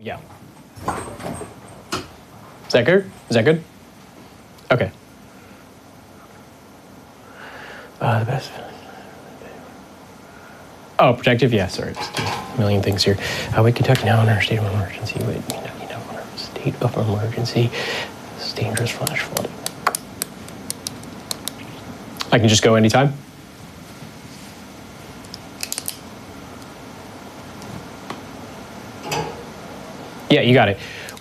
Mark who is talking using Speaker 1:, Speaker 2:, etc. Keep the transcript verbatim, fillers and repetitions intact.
Speaker 1: Yeah. Is that good? Is that good? Okay. Uh, the best. Oh, protective? Yeah, sorry. Just a million things here. Uh, we Kentucky now in our state of emergency. Wait, Kentucky now in our state of emergency. It's dangerous flash flooding. I can just go anytime? Yeah, you got it.